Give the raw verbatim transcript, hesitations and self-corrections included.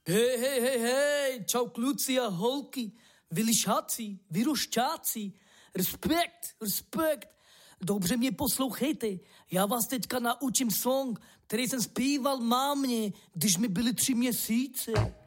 Hej, hej, hej, hej, čau kluci a holky, vy lišáci, vy rošťáci, respekt, respekt, dobře mě poslouchejte, já vás teďka naučím song, který jsem zpíval mámě, když mi byly tři měsíce.